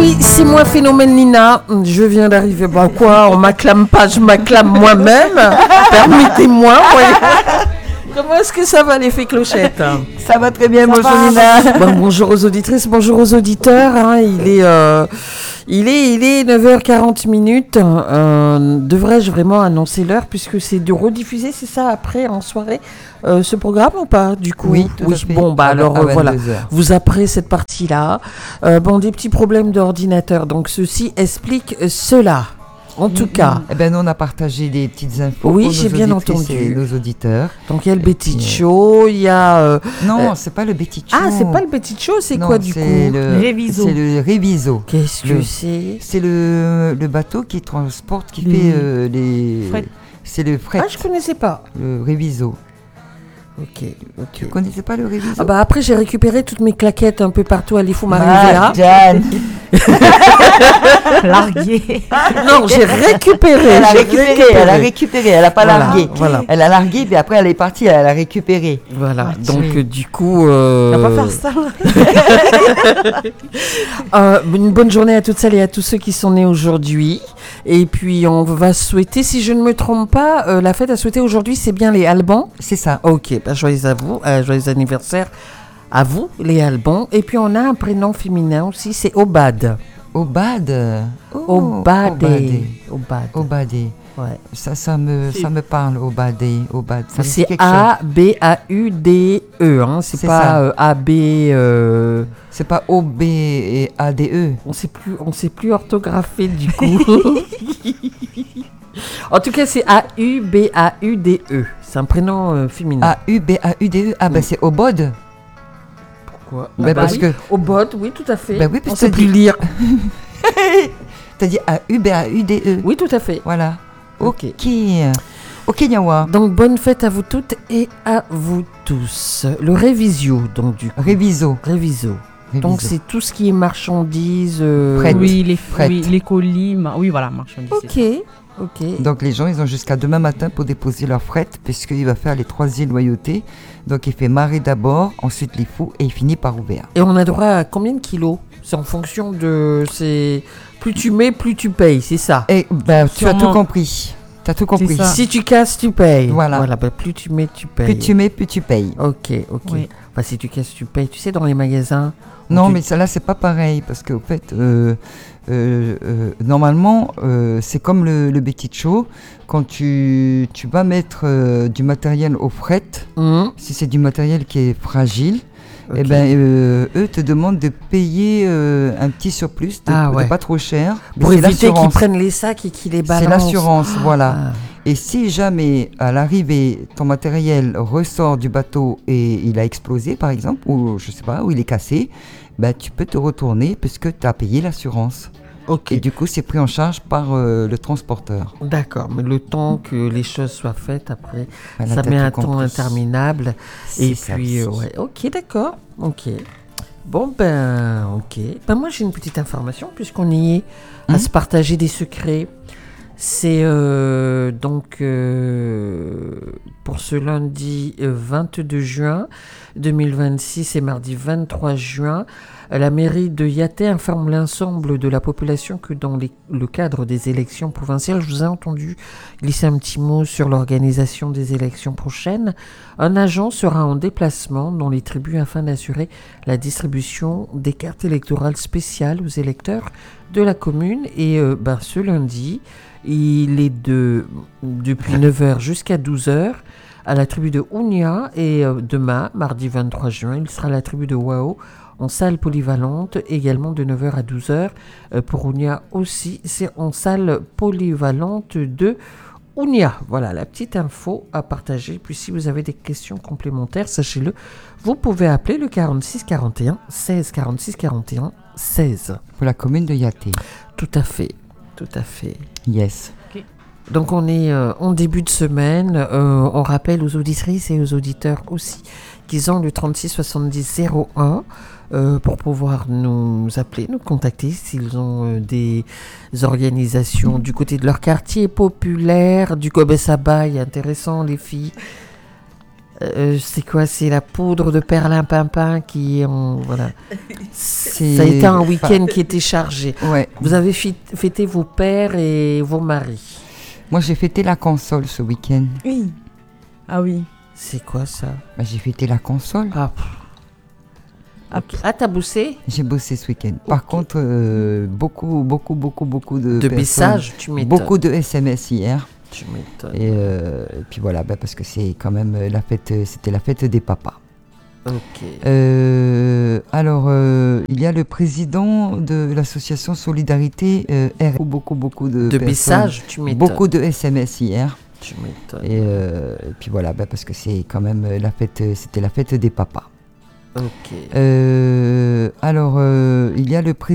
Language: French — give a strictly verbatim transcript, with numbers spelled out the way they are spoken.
oui, c'est moi Phénomène Nina. Je viens d'arriver. Bah quoi, on m'acclame pas, je m'acclame moi-même. Permettez-moi. Ouais. Comment est-ce que ça va, l'effet clochette? Ça va très bien, ça bonjour va, Nina. Bon, bonjour aux auditrices, bonjour aux auditeurs. Hein, il est, euh, il est, il est neuf heures quarante minutes. Euh, devrais-je vraiment annoncer l'heure puisque c'est de rediffuser, c'est ça, après en soirée, euh, ce programme ou pas, du coup? Oui, tout oui. à fait. Bon, bah alors euh, voilà. Vous après cette partie-là, euh, bon, des petits problèmes d'ordinateur. Donc ceci explique cela. En tout mmh, cas. Eh ben, nous, on a partagé des petites infos. Oui, j'ai bien entendu. Et nos auditeurs. Donc, il y a le Betty Show, il y a. Euh, non, euh, c'est pas le Betty Show. Ah, c'est pas le Betty Show, c'est non, quoi du c'est coup le Réviso. C'est le Réviso. Qu'est-ce que le, c'est? C'est le, le bateau qui transporte, qui mmh. fait euh, les. Fret. C'est le fret. Ah, je connaissais pas. Le Réviso. Ok, ok. Tu connaissais pas le Réviso? Ah bah après j'ai récupéré toutes mes claquettes un peu partout à l'Ifou Marie-Véa. Jeanne. Largué. Non, j'ai récupéré. Elle a j'ai récupéré, récupéré. Elle a récupéré. Elle a pas voilà, largué. Voilà. Elle a largué, puis après elle est partie. Elle a récupéré. Voilà. Ah, donc euh, du coup. Euh... On va pas faire ça. euh, une bonne journée à toutes celles et à tous ceux qui sont nés aujourd'hui. Et puis on va souhaiter, si je ne me trompe pas, euh, la fête à souhaiter aujourd'hui, c'est bien les Albans. C'est ça. Ok, bah, joyeux à vous, euh, joyeux anniversaire à vous, les Albans. Et puis on a un prénom féminin aussi, c'est Obad. Obad. Oh, Obadé. Obad. Obadé. Ouais. Ça, ça me, ça me parle, Obadé. Obad. Ça c'est A B A U D E, hein. C'est, c'est pas euh, A B. Euh... C'est pas O B et A D E. On sait plus, on sait plus orthographer du coup. En tout cas, c'est A U B A U D E. C'est un prénom euh, féminin. A U B A U D E. Ah, ben oui. C'est Obod. Pourquoi? Ben ah bah parce oui. que... Obod, oui, tout à fait. Ben oui, parce on sait plus dit... lire. T'as dit A U B A U D E. Oui, tout à fait. Voilà. Ok. Ok. Ok, Nyawa. Donc, bonne fête à vous toutes et à vous tous. Le Révisio, donc du coup. Réviso. Réviso. Réviso. Donc, c'est tout ce qui est marchandises. Euh... Prête. Oui, les Prête. fruits, les colis. Ma... Oui, voilà, marchandises. Ok. Ok. Donc les gens, ils ont jusqu'à demain matin pour déposer leur fret, puisqu'il va faire les trois îles loyautés. Donc il fait marée d'abord, ensuite les fous, et il finit par ouvert. Et on a droit à combien de kilos? C'est en fonction de... C'est... Plus tu mets, plus tu payes, c'est ça? Et ben, tu as tout compris. Tu as tout compris. Si tu casses, tu payes. Voilà. voilà ben, plus tu mets, tu payes. Plus tu mets, plus tu payes. Ok, ok. Oui. Enfin, si tu casses, tu payes. Tu sais, dans les magasins... Non, tu... mais ça là, c'est pas pareil, parce qu'au fait... Euh, Euh, euh, normalement, euh, c'est comme le, le Betty Show. Quand tu, tu vas mettre euh, du matériel au fret, mmh. si c'est du matériel qui est fragile, okay. eh ben, euh, eux te demandent de payer euh, un petit surplus, de, ah, ouais. de pas trop cher. Pour éviter qu'ils prennent les sacs et qu'ils les balancent. C'est l'assurance, ah. voilà. Ah. Et si jamais, à l'arrivée, ton matériel ressort du bateau et il a explosé, par exemple, ou je sais pas, ou il est cassé, bah, tu peux te retourner puisque tu as payé l'assurance. Okay. Et du coup, c'est pris en charge par euh, le transporteur. D'accord, mais le temps que les choses soient faites, après, voilà, ça met un temps interminable. C'est et puis, euh, ouais, ok, d'accord, ok. Bon, ben, ok. Ben, moi, j'ai une petite information, puisqu'on y est à mmh. se partager des secrets. C'est euh, donc euh, pour ce lundi euh, vingt-deux juin deux mille vingt-six et mardi vingt-trois juin, la mairie de Yaté informe l'ensemble de la population que dans les, le cadre des élections provinciales, je vous ai entendu glisser un petit mot sur l'organisation des élections prochaines, un agent sera en déplacement dans les tribus afin d'assurer la distribution des cartes électorales spéciales aux électeurs de la commune. Et euh, ben, ce lundi, il est de, depuis neuf heures jusqu'à douze heures à la tribu de Ounia et euh, demain, mardi vingt-trois juin, il sera à la tribu de Wao en salle polyvalente, également de neuf heures à douze heures. Euh, pour Ounia aussi, c'est en salle polyvalente de Ounia. Voilà la petite info à partager. Puis si vous avez des questions complémentaires, sachez-le, vous pouvez appeler le quarante-six quarante et un seize quarante-six quarante et un seize. Pour la commune de Yaté. Tout à fait. Tout à fait. Yes. Okay. Donc on est euh, en début de semaine. Euh, on rappelle aux auditrices et aux auditeurs aussi qu'ils ont le trente-six soixante-dix zéro un euh, pour pouvoir nous appeler, nous contacter s'ils ont euh, des organisations du côté de leur quartier populaire, du Kobe Sabaï, intéressant les filles. Euh, c'est quoi? C'est la poudre de perlimpinpin qui ont... Voilà. C'est- Ça a été un week-end enfin, qui était chargé. Ouais. Vous avez fi- fêté vos pères et vos maris. Moi, j'ai fêté la console ce week-end. Oui. Ah oui. C'est quoi ça? Bah, j'ai fêté la console. Ah, pff. Ok. Ah, t'as bossé? J'ai bossé ce week-end. Par Ok. contre, euh, beaucoup, beaucoup, beaucoup, beaucoup de, De personnes- messages, tu m'étonnes. beaucoup de S M S hier. Tu m'étonnes. Et, euh, et puis voilà, bah, parce que c'est quand même euh, la fête, euh, c'était la fête des papas. Ok. Euh, alors, euh, il y a le président de l'association Solidarité euh, R. Beaucoup, beaucoup, beaucoup de, De personnes, messages, tu m'étonnes. beaucoup de S M S hier. Tu m'étonnes. Et, euh, et puis voilà, bah, parce que c'est quand même euh, la fête, euh, c'était la fête des papas. Ok. Euh, alors, euh, il y a le président